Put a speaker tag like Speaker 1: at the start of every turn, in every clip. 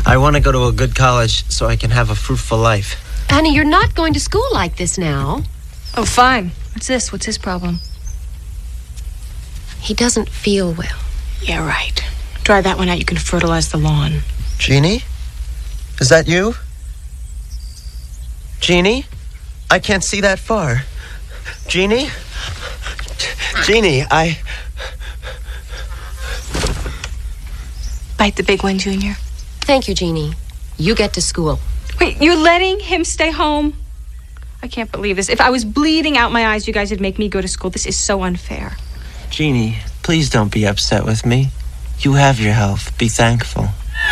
Speaker 1: I want to go to a good college so I can have a fruitful life.
Speaker 2: Annie, you're not going to school like this now.
Speaker 3: Oh, fine. What's this? What's his problem?
Speaker 2: He doesn't feel well.
Speaker 3: Yeah, right. Dry that one out. You can fertilize the lawn.
Speaker 1: Jeannie? Is that you? Jeannie? I can't see that far. Jeannie? Jeannie,
Speaker 3: Bite the big one, Junior.
Speaker 2: Thank you, Jeannie. You get to school.
Speaker 3: Wait, you're letting him stay home? I can't believe this. If I was bleeding out my eyes, you guys would make me go to school. This is so unfair.
Speaker 1: Jeannie, please don't be upset with me. You have your health. Be thankful.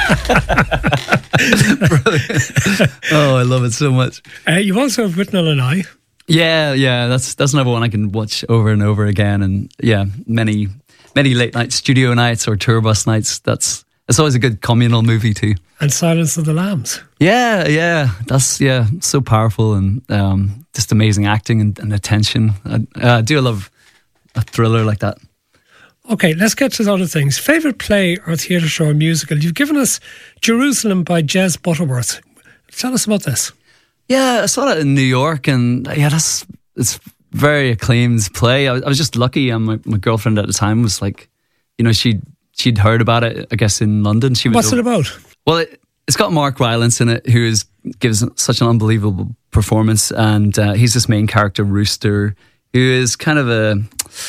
Speaker 4: Oh, I love it so much.
Speaker 5: You've also have Whitnall and I.
Speaker 4: Yeah, that's another one I can watch over and over again, and yeah, many late night studio nights or tour bus nights. It's always a good communal movie too.
Speaker 5: And Silence of the Lambs.
Speaker 4: Yeah, that's so powerful, and just amazing acting and attention. I do love a thriller like that.
Speaker 5: Okay, let's get to the other things. Favourite play or theatre show or musical? You've given us Jerusalem by Jez Butterworth. Tell us about this.
Speaker 4: Yeah, I saw that in New York, and yeah, it's very acclaimed play. I was just lucky, and my girlfriend at the time was like, she'd heard about it, I guess, in London.
Speaker 5: What's it about?
Speaker 4: Well, it's got Mark Rylance in it, who gives such an unbelievable performance, and he's this main character, Rooster, who is kind of a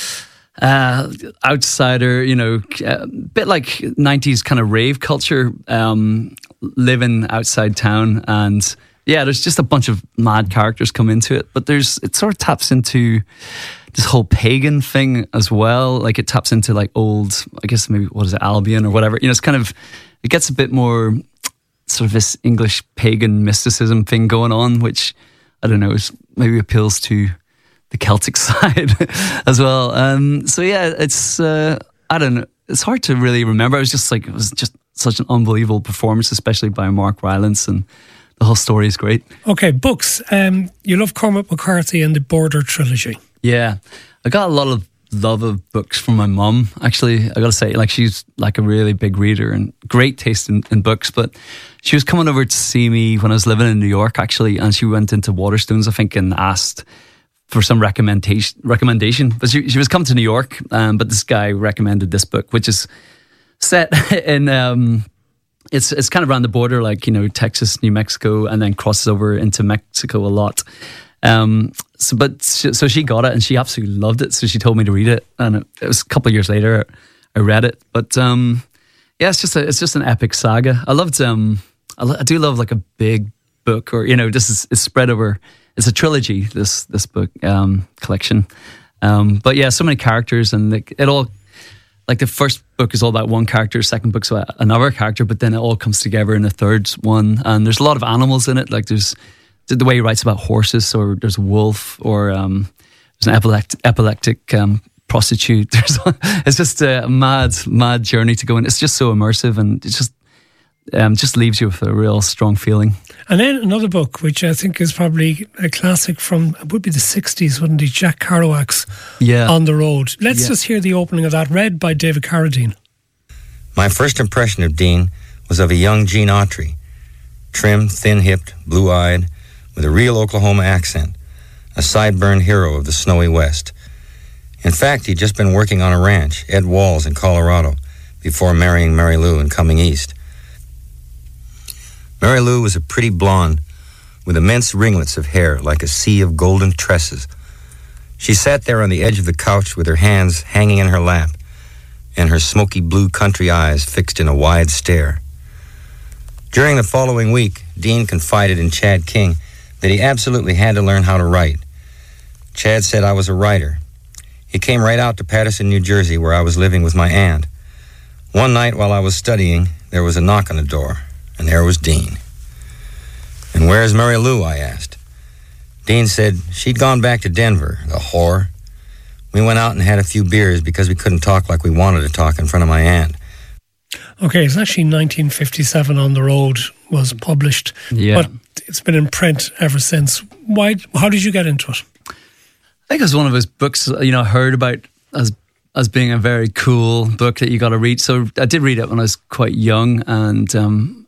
Speaker 4: outsider, a bit like 90s kind of rave culture, living outside town, and yeah, there's just a bunch of mad characters come into it, but it sort of taps into this whole pagan thing as well. Like it taps into like old, I guess maybe, what is it, Albion or whatever. It's kind of, it gets a bit more sort of this English pagan mysticism thing going on, which I don't know, maybe appeals to the Celtic side as well. So yeah, it's I don't know, it's hard to really remember. It was just such an unbelievable performance, especially by Mark Rylance, and the whole story is great. Okay,
Speaker 5: books. You love Cormac McCarthy and the Border trilogy.
Speaker 4: Yeah, I got a lot of love of books from my mum, actually. I gotta say, like, she's like a really big reader and great taste in books, but she was coming over to see me when I was living in New York, actually, and she went into Waterstones, I think, and asked for some recommendation. But she was coming to New York, but this guy recommended this book, which is set in it's kind of around the border, like, Texas, New Mexico, and then crosses over into Mexico a lot. So she got it and she absolutely loved it. So she told me to read it, and it was a couple of years later I read it. But yeah, it's just an epic saga. I loved I do love like a big book, or it's spread over. It's a trilogy, this book collection. But yeah, so many characters, and it all, like, the first book is all about one character, second book's about another character, but then it all comes together in the third one. And there's a lot of animals in it. Like, there's the way he writes about horses, or there's a wolf, or there's an epileptic prostitute. It's just a mad journey to go in. It's just so immersive, and it just leaves you with a real strong feeling.
Speaker 5: And then another book, which I think is probably a classic from, it would be the 60s, wouldn't it? Jack Kerouac's On the Road. Let's just hear the opening of that, read by David Carradine.
Speaker 6: My first impression of Dean was of a young Gene Autry, trim, thin-hipped, blue-eyed, with a real Oklahoma accent, a sideburn hero of the snowy West. In fact, he'd just been working on a ranch, Ed Walls in Colorado, before marrying Mary Lou and coming east. Mary Lou was a pretty blonde with immense ringlets of hair like a sea of golden tresses. She sat there on the edge of the couch with her hands hanging in her lap and her smoky blue country eyes fixed in a wide stare. During the following week, Dean confided in Chad King that he absolutely had to learn how to write. Chad said I was a writer. He came right out to Paterson, New Jersey, where I was living with my aunt. One night while I was studying, there was a knock on the door, and there was Dean. "And where's Mary Lou?" I asked. Dean said she'd gone back to Denver, the whore. We went out and had a few beers because we couldn't talk like we wanted to talk in front of my aunt.
Speaker 5: Okay, it's actually 1957 On the Road was published, but it's been in print ever since. Why? How did you get into it?
Speaker 4: I think it was one of those books, I heard about as being a very cool book that you got to read. So I did read it when I was quite young, and